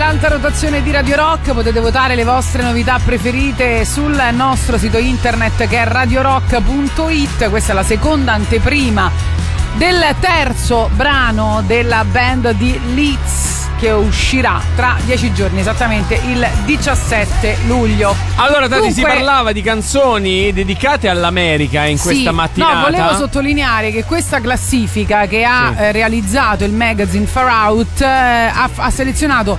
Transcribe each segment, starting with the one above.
l'alta rotazione di Radio Rock. Potete votare le vostre novità preferite sul nostro sito internet che è radiorock.it. Questa è la seconda anteprima del terzo brano della band di Leeds, che uscirà tra 10 giorni, esattamente il 17 luglio. Allora, Tati, si parlava di canzoni dedicate all'America in questa mattinata. No, volevo sottolineare che questa classifica che ha realizzato il magazine Far Out ha selezionato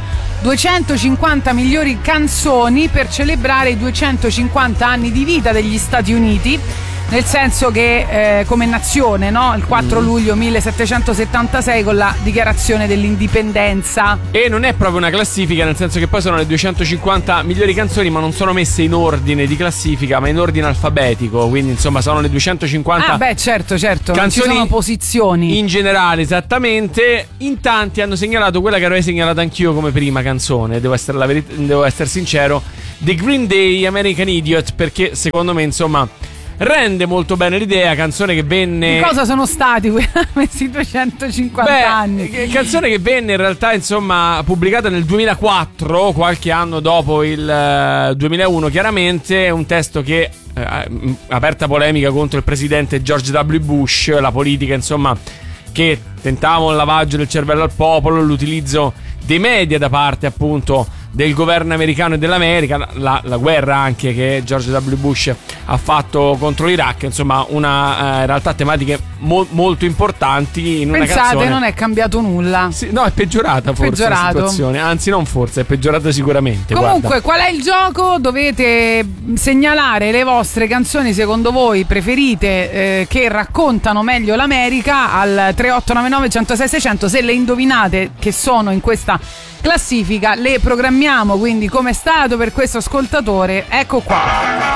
250 migliori canzoni per celebrare i 250 anni di vita degli Stati Uniti. Nel senso che come nazione, no? Il 4 luglio 1776 con la dichiarazione dell'indipendenza. E non è proprio una classifica, nel senso che poi sono le 250 migliori canzoni, ma non sono messe in ordine di classifica, ma in ordine alfabetico. Quindi insomma sono le 250 certo canzoni, non ci sono posizioni in generale, esattamente. In tanti hanno segnalato quella che avrei segnalato anch'io come prima canzone, devo essere sincero, The Green Day, American Idiot, perché secondo me insomma rende molto bene l'idea. Canzone che venne... Di cosa sono stati questi 250 anni? Canzone che venne in realtà insomma pubblicata nel 2004, qualche anno dopo il 2001 chiaramente. Un testo che aperta polemica contro il presidente George W. Bush, la politica insomma che tentava un lavaggio del cervello al popolo, l'utilizzo dei media da parte appunto del governo americano e dell'America, la guerra anche che George W. Bush ha fatto contro l'Iraq, insomma in realtà tematiche molto importanti in una canzone. Pensate, non è cambiato nulla. No, è peggiorata forse la situazione, anzi non forse, è peggiorata sicuramente. Comunque, qual è il gioco? Dovete segnalare le vostre canzoni secondo voi preferite che raccontano meglio l'America al 3899 106 600. Se le indovinate che sono in questa classifica le programmiamo, quindi come è stato per questo ascoltatore, ecco qua.